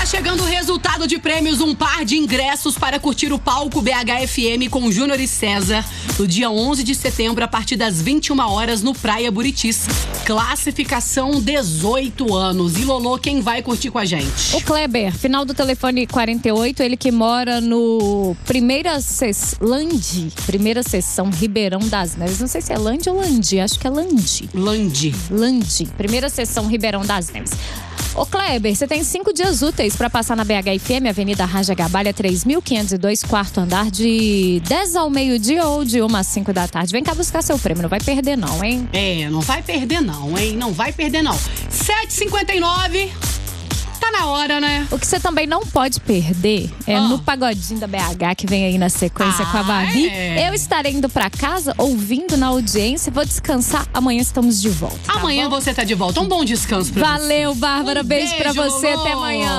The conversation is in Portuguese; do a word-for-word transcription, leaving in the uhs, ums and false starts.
chegando o resultado de prêmios, um par de ingressos para curtir o palco B H F M com Júnior e César, no dia onze de setembro, a partir das vinte e uma horas, no Praia Buritis. Classificação dezoito anos. E Lolô, quem vai curtir com a gente? O Kleber, final do telefone quarenta e oito, ele que mora no Primeira Ses... Landi, Primeira Seção, Ribeirão das Neves. Não sei se é Landi ou Landi, acho que é Landi. Landi. Landi, Primeira Seção, Ribeirão das Neves. Ô Kleber, você tem cinco dias úteis para passar na B H F M, Avenida Raja Gabalha, três mil quinhentos e dois, quarto andar, de dez ao meio-dia ou de uma às cinco da tarde. Vem cá buscar seu prêmio, não vai perder não, hein? É, não vai perder não, hein? Não vai perder não. sete e cinquenta e nove, tá na hora, né? O que você também não pode perder é Ah. no Pagodinho da B H, que vem aí na sequência Ah, com a Babi. é. Eu estarei indo pra casa, ouvindo na audiência, vou descansar. Amanhã estamos de volta. tá Amanhã bom? você tá de volta. Um bom descanso pra você. Valeu, Bárbara. Um beijo pra beijo, você. Lô. Até amanhã.